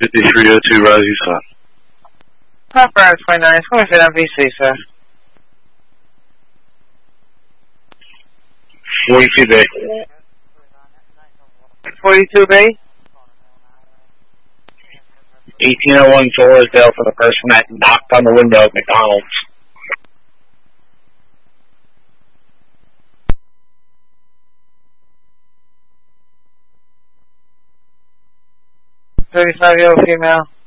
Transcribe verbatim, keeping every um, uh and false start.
fifty-three oh two, Roger, sir. Papa twenty-nine, it's going to fit on V C, sir. forty-two B. forty-two B? eighteen oh one Floresdale for the person that knocked on the window at McDonald's. thirty-five year old female.